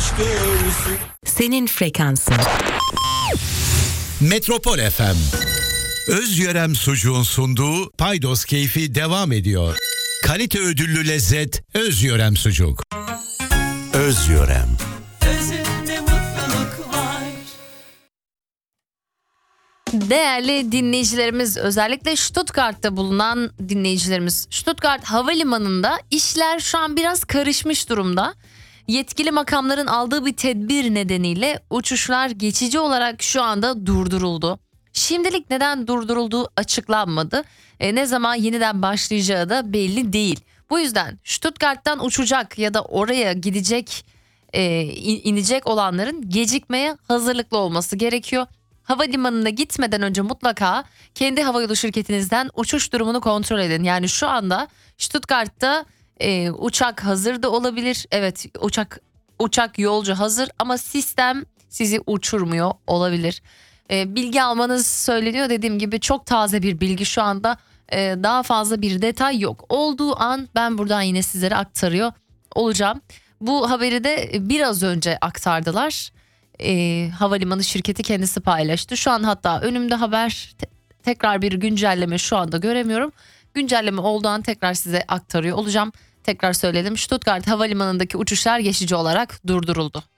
görsün. Senin frekansın. Metropol FM. Özyörem Sucuğun sunduğu Paydos Keyfi devam ediyor. Kalite ödüllü lezzet Özyörem Sucuk. Özyörem. Özünde mutluluk var. Değerli dinleyicilerimiz, özellikle Stuttgart'ta bulunan dinleyicilerimiz, Stuttgart Havalimanı'nda işler şu an biraz karışmış durumda. Yetkili makamların aldığı bir tedbir nedeniyle uçuşlar geçici olarak şu anda durduruldu. Şimdilik neden durdurulduğu açıklanmadı. Ne zaman yeniden başlayacağı da belli değil. Bu yüzden Stuttgart'tan uçacak ya da oraya gidecek, inecek olanların gecikmeye hazırlıklı olması gerekiyor. Havalimanına gitmeden önce mutlaka kendi havayolu şirketinizden uçuş durumunu kontrol edin. Yani şu anda Stuttgart'ta uçak hazır da olabilir. Evet, uçak yolcu hazır ama sistem sizi uçurmuyor olabilir. Bilgi almanız söyleniyor, dediğim gibi çok taze bir bilgi şu anda. Daha fazla bir detay yok. Olduğu an ben buradan yine sizlere aktarıyor olacağım. Bu haberi de biraz önce aktardılar. Havalimanı şirketi kendisi paylaştı. Şu an hatta önümde haber, tekrar bir güncelleme şu anda göremiyorum. Güncelleme olduğu an tekrar size aktarıyor olacağım. Tekrar söyledim, Stuttgart Havalimanı'ndaki uçuşlar geçici olarak durduruldu.